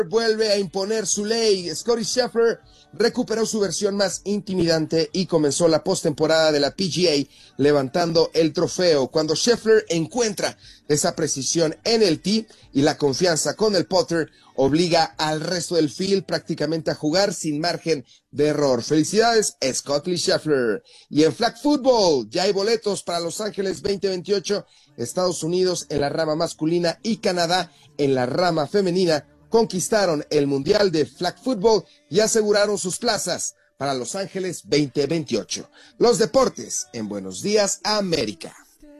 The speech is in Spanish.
vuelve a imponer su ley. Scottie Scheffler recuperó su versión más intimidante y comenzó la postemporada de la PGA levantando el trofeo. Cuando Scheffler encuentra esa precisión en el tee y la confianza con el putter, obliga al resto del field prácticamente a jugar sin margen de error. Felicidades, Scottie Scheffler. Y en flag football ya hay boletos para Los Ángeles 2028, Estados Unidos en la rama masculina y Canadá en la rama femenina conquistaron el Mundial de Flag Football y aseguraron sus plazas para Los Ángeles 2028. Los deportes en Buenos Días, América.